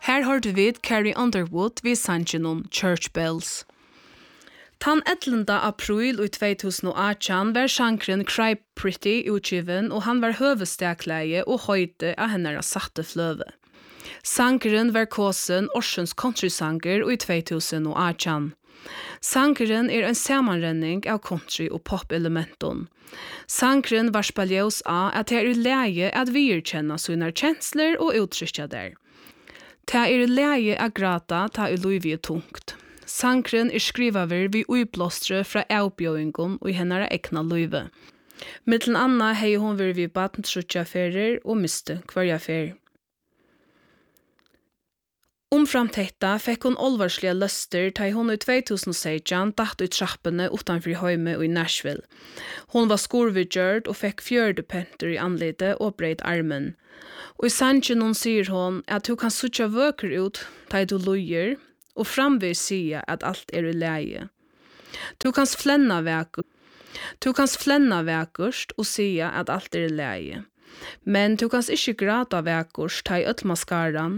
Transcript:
Her hørte vi Carrie Underwood vid sangen Church Bells. Tan 11. april 2018 var sjankren Cry Pretty utgiven og han var høvestekleie og høyde av henne satte fløve. Sangeren var kåsen Orsens countrysanger i 2018. Sangeren en sammanrenning av country og pop-elementen. Sangeren var spaljøs av at det leie at vi kjenner sine kjensler og uttrykker der. Det leie at grata ta livet tungt. Sangren skrivaver vi uiblåstre fra avbjøringen og i henne egna løyve. Mittlen anna hei hon vi batentrutjaferer og miste kvarjafer. Omframtetta fikk hon olvarslige løster da hon i 2016 datt ut trappene utanfor høyme i Nashville. Hon var skorvidgjørd og fikk fjørdepenter i anledet og breit armen. Og i sangen hon sier hon at hun kan sutja vøker ut da du løyer, og framvis sier at alt i leie. Du kan flenna vekkurst og sier at alt i leie. Men du kan ikke grata vekkurst ta i maskaran